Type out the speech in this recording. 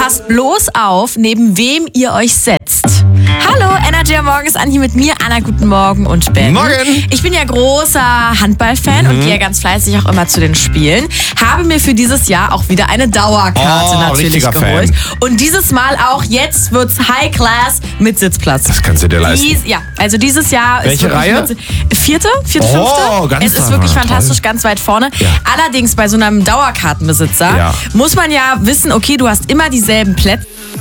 Passt bloß auf, neben wem ihr euch setzt. Hallo, Energy am Morgen ist Anni mit mir. Anna, guten Morgen und Ben. Morgen. Ich bin ja großer Handballfan und gehe ganz fleißig auch immer zu den Spielen. Habe mir für dieses Jahr auch wieder eine Dauerkarte natürlich geholt. Fan. Und dieses Mal auch, jetzt wird's High Class mit Sitzplatz. Das kannst du dir leisten. Also dieses Jahr Welche ist wirklich Reihe? Vierte, fünfte. Ganz Es ist wirklich toll. fantastisch, ganz weit vorne. Ja. Allerdings bei so einem Dauerkartenbesitzer muss man ja wissen, okay, du hast immer dieselben Plätze.